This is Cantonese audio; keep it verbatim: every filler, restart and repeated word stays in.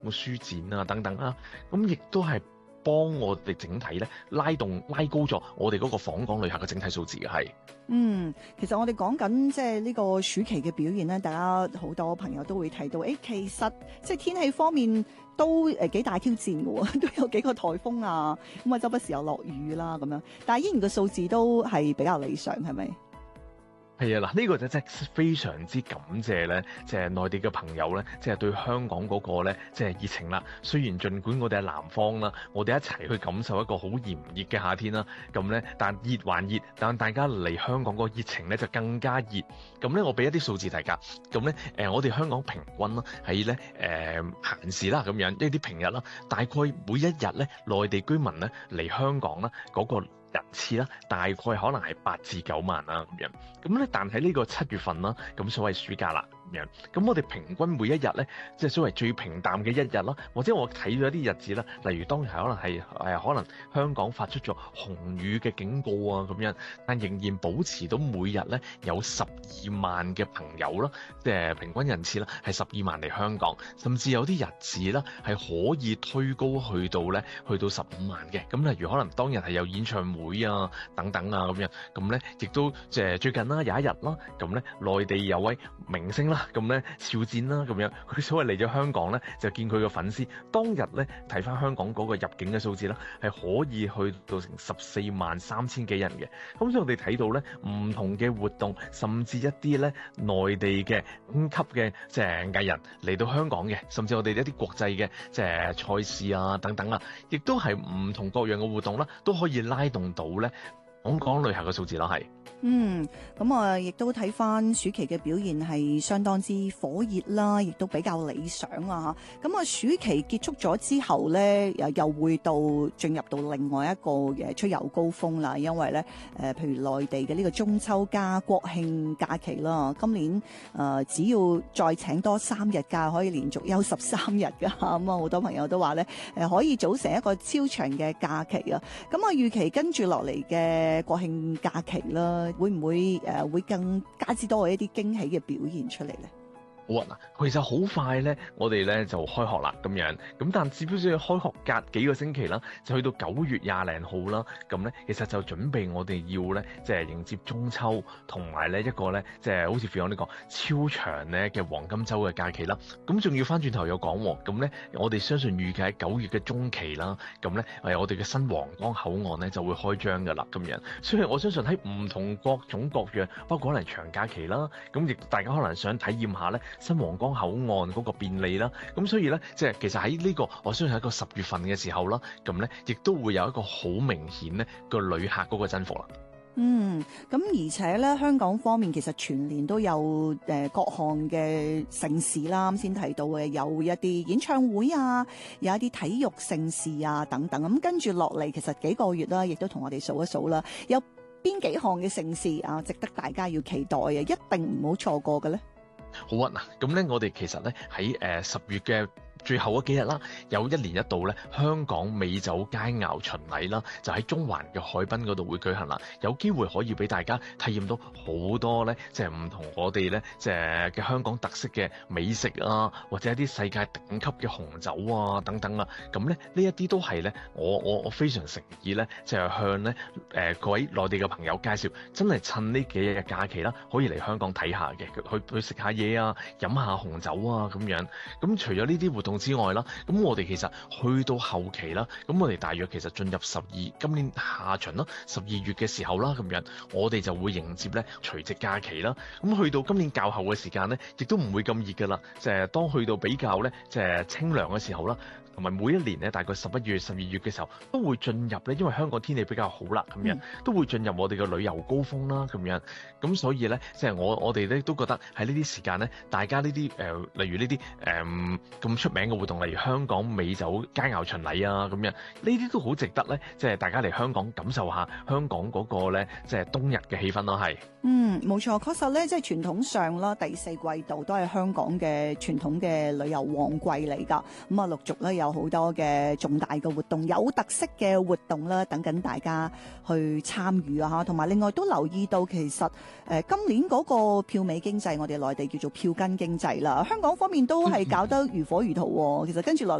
咁書展啊等等啦，咁亦都係幫我哋整體咧拉動拉高咗我哋嗰個訪港旅客嘅整體數字嘅係。 嗯，其實我哋講緊即係呢個暑期嘅表現咧，大家好多朋友都會睇到，誒、欸、其實即係天氣方面都誒幾大挑戰嘅喎，都有幾個颱風啊，咁啊周不時又落雨啦咁樣，但係依然個數字都係比較理想，係咪？ 係啊，嗱、這、呢個就真係非常之感謝咧，即係內地嘅朋友咧，即係對香港嗰個咧，即係熱情啦。雖然儘管我哋喺南方啦，我哋一齊去感受一個好炎熱嘅夏天啦，咁咧，但熱還熱，但大家嚟香港個熱情咧就更加熱。咁咧，我俾一啲數字大家，咁咧，誒我哋香港平均啦，喺咧誒閒時啦咁樣，呢啲平日啦，大概每一日咧，內地居民咧嚟香港啦嗰個人次啦，大概可能係八至九萬啦咁樣。咁咧，但喺呢個七月份啦，咁所謂暑假啦咁樣。咁我哋平均每一日咧，即係所謂最平淡嘅一日啦，或者我睇咗一啲日子啦，例如當日係可能係誒可能香港發出咗紅雨嘅警告啊咁樣，但仍然保持到每日咧有十二萬嘅朋友啦，即係平均人次啦係十二萬嚟香港，甚至有啲日子啦係可以推高去到咧去到十五萬嘅。咁例如可能當日係有演唱會啊等等啊咁樣，咁咧亦都即係最近啦有一日啦，咁咧內地有位明星啦，咁咧肖戰啦咁樣，佢所謂嚟咗香港咧就見佢嘅粉絲，當日咧睇翻香港嗰個入境嘅數字啦，係可以去到成十四萬三千幾人嘅。咁所以我哋睇到咧唔同嘅活動，甚至一啲咧內地嘅五級嘅即係藝人嚟到香港嘅，甚至我哋一啲國際嘅即係賽事啊等等啊，亦都係唔同各樣嘅活動啦，都可以拉動到咧香港旅客嘅數字啦，係。 嗯，咁啊，亦都睇翻暑期嘅表現係相當之火熱啦，亦都比較理想啊。咁啊，暑期結束咗之後咧，又又會到進入到另外一個嘅出遊高峰啦。因為咧，誒、呃，譬如內地嘅呢個中秋加國慶假期啦，今年誒、呃、只要再請多三日假，可以連續休十三日噶。咁啊，好多朋友都話咧，誒可以組成一個超長嘅假期啊。咁啊，預期跟住落嚟嘅國慶假期啦。會唔會誒、呃、會更加之多嘅一啲驚喜嘅表現出嚟咧？ 好啊，嗱，其實好快咧，我哋咧就開學啦，咁樣，咁但只不過開學隔幾個星期啦，就去到九月廿零號啦，咁咧，其實就準備我哋要咧，即係迎接中秋，同埋咧一個咧，即係好似 Fiona 呢個超長咧嘅黃金週嘅假期啦。咁仲要翻轉頭有講喎，咁咧，我哋相信預計喺九月嘅中期啦，咁咧，誒，我哋嘅新皇崗口岸咧就會開張噶啦，咁樣。所以我相信喺唔同各種各樣，包括可能長假期啦，咁亦大家可能想體驗下咧。新皇崗口岸嗰個便利啦，咁所以咧，即係其實喺呢個我相信喺個十月份嘅時候啦，咁咧亦都會有一個好明顯咧個旅客嗰個增幅啦。 嗯，咁而且咧，香港方面其實全年都有誒、呃、各項嘅盛事啦，啱先提到嘅有一啲演唱會啊，有一啲體育盛事啊等等。咁跟住落嚟，其實幾個月啦，亦都同我哋數一數啦，有邊幾項嘅盛事啊，值得大家要期待嘅，一定唔好錯過嘅咧。 好啊，嗱，咁咧我哋其實咧喺誒十月嘅最後嗰幾日啦，有一年一度咧香港美酒佳肴巡禮啦，就喺中環嘅海濱嗰度會舉行啦。有機會可以俾大家體驗到好多咧，即係唔同我哋咧，即係嘅香港特色嘅美食啊，或者一啲世界頂級嘅紅酒啊等等啊。咁咧呢一啲都係咧，我我我非常誠意咧，就係向咧誒各位內地嘅朋友介紹，真係趁呢幾日嘅假期啦，可以嚟香港睇下嘅，去去食下嘢啊，飲下紅酒啊咁樣。咁除咗呢啲活動之外啦，咁我哋其實去到後期啦，咁我哋大約其實進入十二今年下旬啦，十二月嘅時候啦，咁樣我哋就會迎接咧除夕假期啦。咁去到今年較後嘅時間咧，亦都唔會咁熱噶啦，即係當去到比較咧，即係清涼嘅時候啦。同埋每一年咧，大概十一月、十二月嘅時候，都會進入咧，因為香港天氣比較好啦，咁樣都會進入我哋嘅旅遊高峰啦，咁樣。咁所以咧，即係我我哋咧都覺得喺呢啲時間咧，大家呢啲誒，例如呢啲誒咁出名嘅活動，例如香港美酒佳肴巡禮啊，咁樣呢啲都好值得咧，即係大家嚟香港感受下香港嗰個咧，即係冬日嘅氣氛咯，係。 嗯，冇錯，確實咧，即係傳統上啦，第四季度都係香港嘅傳統嘅旅遊旺季嚟㗎。咁啊，陸續咧有有好多嘅重大嘅活動，有特色嘅活動啦，等緊大家去參與啊嚇。同埋另外都留意到，其實誒、呃、今年嗰個票尾經濟，我哋內地叫做票根經濟啦，香港方面都係搞得如火如荼喎。其實跟住落嚟。